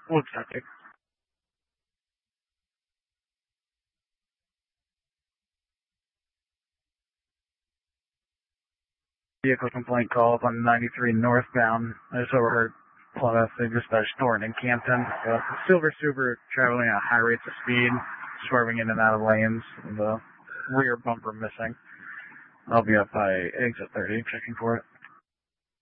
Woodstock. Vehicle complaint call up on 93 northbound. I just overheard Plymouth. They dispatched Thornton and Campton. Silver Subaru traveling at high rates of speed, swerving in and out of lanes. The rear bumper missing. I'll be up by exit 30 checking for it.